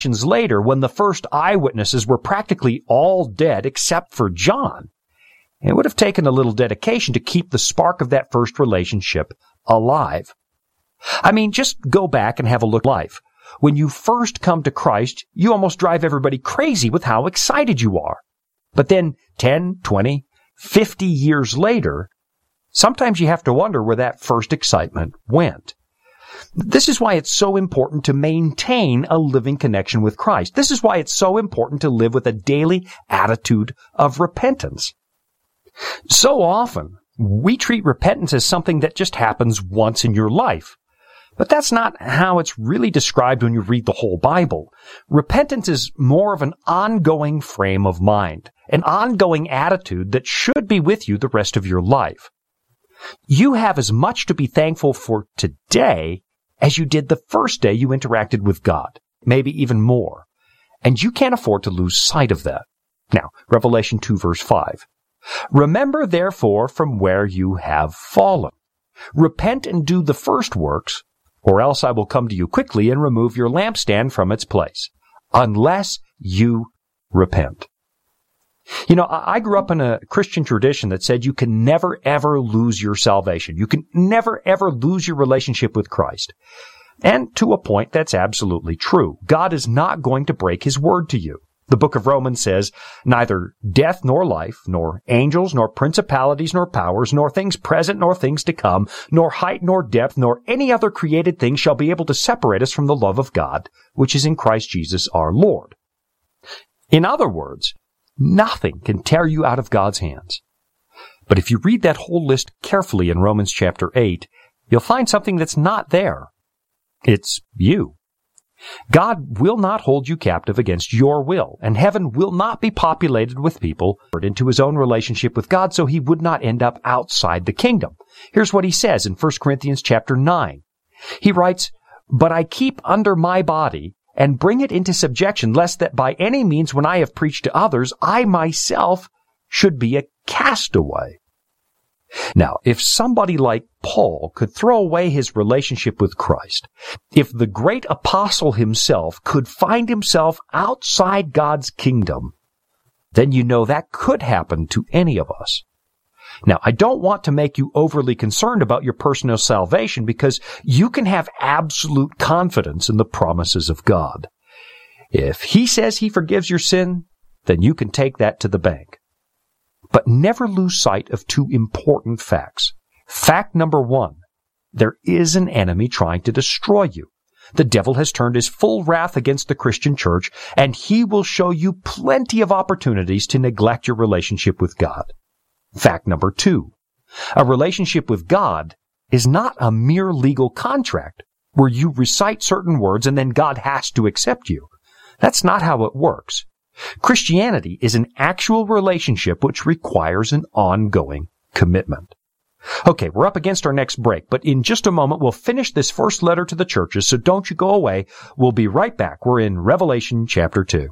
later, when the first eyewitnesses were practically all dead except for John, it would have taken a little dedication to keep the spark of that first relationship alive. I mean, just go back and have a look at life. When you first come to Christ, you almost drive everybody crazy with how excited you are. But then 10, 20, 50 years later, sometimes you have to wonder where that first excitement went. This is why it's so important to maintain a living connection with Christ. This is why it's so important to live with a daily attitude of repentance. So often, we treat repentance as something that just happens once in your life. But that's not how it's really described when you read the whole Bible. Repentance is more of an ongoing frame of mind, an ongoing attitude that should be with you the rest of your life. You have as much to be thankful for today as you did the first day you interacted with God, maybe even more. And you can't afford to lose sight of that. Now, Revelation 2 verse 5. Remember therefore from where you have fallen. Repent and do the first works, or else I will come to you quickly and remove your lampstand from its place, unless you repent. You know, I grew up in a Christian tradition that said you can never ever lose your salvation. You can never ever lose your relationship with Christ. And to a point, that's absolutely true. God is not going to break his word to you. The book of Romans says, neither death nor life, nor angels, nor principalities, nor powers, nor things present, nor things to come, nor height, nor depth, nor any other created thing shall be able to separate us from the love of God, which is in Christ Jesus our Lord. In other words, nothing can tear you out of God's hands. But if you read that whole list carefully in Romans chapter 8, you'll find something that's not there. It's you. God will not hold you captive against your will, and heaven will not be populated with people into his own relationship with God, so he would not end up outside the kingdom. Here's what he says in 1 Corinthians chapter 9. He writes, "But I keep under my body and bring it into subjection, lest that by any means when I have preached to others, I myself should be a castaway." Now, if somebody like Paul could throw away his relationship with Christ, if the great apostle himself could find himself outside God's kingdom, then you know that could happen to any of us. Now, I don't want to make you overly concerned about your personal salvation because you can have absolute confidence in the promises of God. If he says he forgives your sin, then you can take that to the bank. But never lose sight of two important facts. Fact number one, there is an enemy trying to destroy you. The devil has turned his full wrath against the Christian church, and he will show you plenty of opportunities to neglect your relationship with God. Fact number two, a relationship with God is not a mere legal contract where you recite certain words and then God has to accept you. That's not how it works. Christianity is an actual relationship which requires an ongoing commitment. Okay, we're up against our next break, but in just a moment we'll finish this first letter to the churches, so don't you go away. We'll be right back. We're in Revelation chapter 2.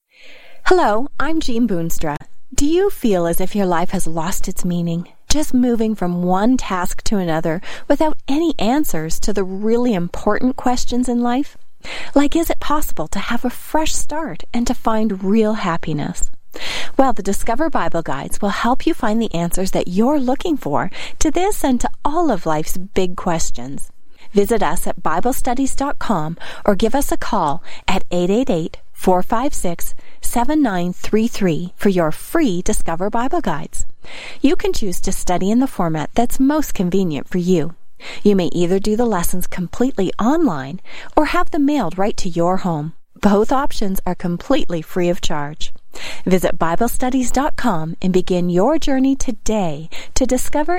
Hello, I'm Jean Boonstra. Do you feel as if your life has lost its meaning, just moving from one task to another without any answers to the really important questions in life? Like, is it possible to have a fresh start and to find real happiness? Well, the Discover Bible Guides will help you find the answers that you're looking for to this and to all of life's big questions. Visit us at BibleStudies.com or give us a call at 888-456-7933 for your free Discover Bible Guides. You can choose to study in the format that's most convenient for you. You may either do the lessons completely online or have them mailed right to your home. Both options are completely free of charge. Visit BibleStudies.com and begin your journey today to discover